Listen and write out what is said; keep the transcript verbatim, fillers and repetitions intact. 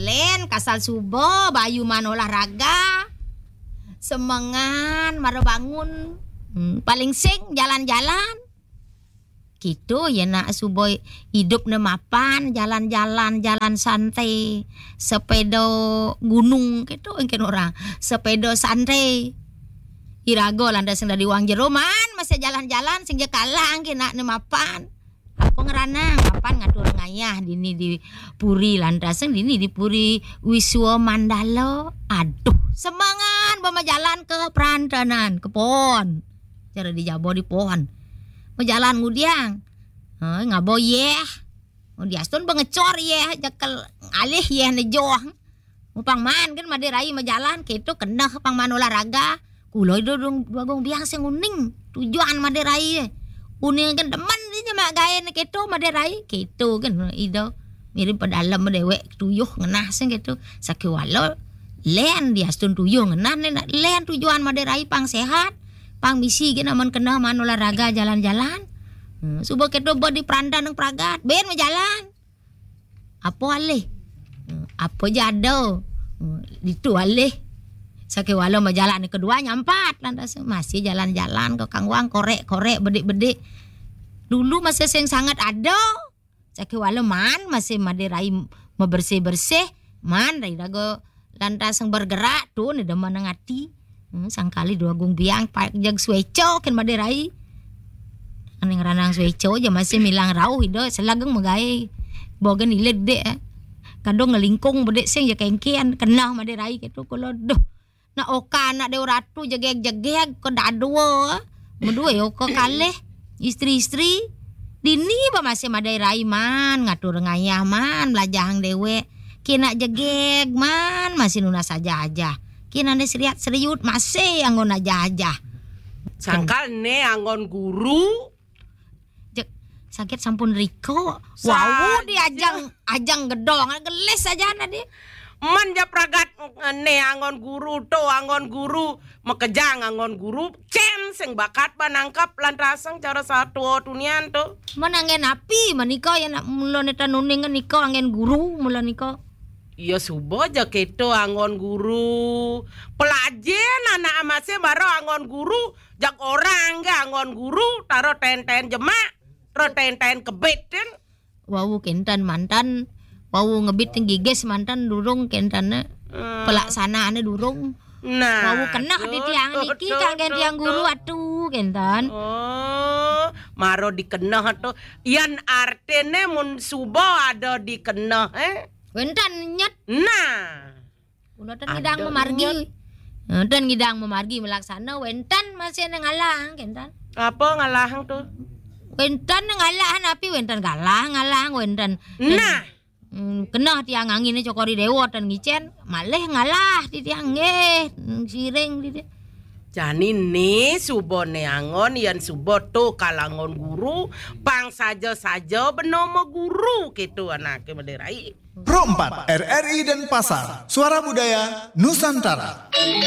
len kasal subuh bayu man olahraga. Semangan maro bangun. Hmm, paling sing jalan-jalan. Gitu ya nak subuh hidup ne mapan jalan-jalan jalan santai sepeda gunung gitu engken orang sepeda santai irago landas sing dari wang jero man masih jalan-jalan sing je kalang kena ne mapan apa ngeranang mapan ngatur ngayah dini di puri landas sing dini di puri Wiswa Mandala aduh semangan bama jalan ke perantanan ke pohon cara dijabo di pohon jalan ngudiang eh, ngabo yeh ngudiastun bengecor yeh jakel alih yeh nejoh upang man kan maderai majalan gitu kena pang man olahraga kuloy dodong duagong biang sing uning tujuan maderai uning kan demen dia mak gawe gitu maderai gitu kan ido mirip pedalam dewek tuyuh ngenah sing gitu sakiwalo len diastun tuyuh ngenah len tujuan maderai pang sehat pang misi gina man kena man olahraga jalan-jalan. Hmm, subuh kedo bodi perandan nang pragat, ben jalan. Apa alih? Hmm, apa jado? Hmm, itu alih. Sake walo jalan kedua nyampat lantas masih jalan-jalan ke kangwang korek-korek bedik-bedik. Dulu masih sing sangat ada. Sake walo man masih maderai mau bersih-bersih, man rai dago lantas yang bergerak tuh ni demen nang ati. Hmm, sangkali dua gung biang pak jag sueco ken maderai aning ranang sueco aja masih milang rauh hido selageng magae bogen iled de kadang ngelingkung bedek sing ya kengkian kenah maderai gitu kulo doh na oka na de ratu jegeg-jegeg ko dadua medue oka kaleh istri-istri dini ba masih maderai man ngatur ngayah man belajang dewe kina jegeg man masih nuna saja aja kina ne seriat seriut masih anggon aja aja. Sangkal ne anggon guru. Jek, sakit sampun Riko. Wow di ajang ajang gedong geles aja na di. Man ja pragat ne anggon guru to anggon guru mekejang anggon guru cen sing bakat panangkap lantasang cara satu tunian to. Menangen api menika ya nak mulon eta nuning nika angen guru mulon nika. Iya subuh aja keto anggon guru pelajen anak amase baro anggon guru jak orang ga anggon guru taro ten-ten jemak taro ten-ten kebet kan wow kentan mantan wow ngebit giges mantan durung kentana hmm. pelaksanaannya durung nah wow kena di tiang niki kangen tiang guru atuh kentan oh maro dikenah tuh yan artene mun subuh ada dikenah eh wentan nyet. Nah. Udah dan ngidang memargi. Dan ngidang memargi melaksana wentan masih ngalang kentan. Apa ngalang tuh? Wentan ngalahan api wentan galang ngalang wentan. Nah. Hmm, kena tiang angin cokori dewa dan ngicen malih ngalah di tiang nggih siring di dia. Jani nih subuh neangon yan subuh tuh kalangon guru pang saja-saja benomo guru gitu anaknya maderai. Pro empat R R I dan Pasar Suara Budaya Nusantara.